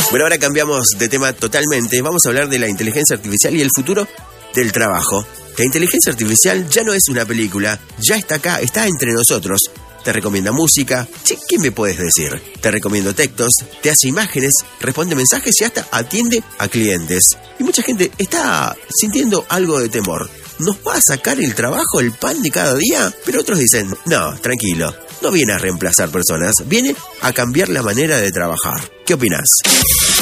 Bueno, ahora cambiamos de tema totalmente. Vamos a hablar de la inteligencia artificial y el futuro del trabajo. La inteligencia artificial ya no es una película, ya está acá, está entre nosotros. Te recomienda música. Che, ¿qué me puedes decir? Te recomiendo textos, te hace imágenes, responde mensajes y hasta atiende a clientes. Y mucha gente está sintiendo algo de temor. ¿Nos va a sacar el trabajo, el pan de cada día? Pero otros dicen, no, tranquilo, no viene a reemplazar personas, viene a cambiar la manera de trabajar. ¿Qué opinás?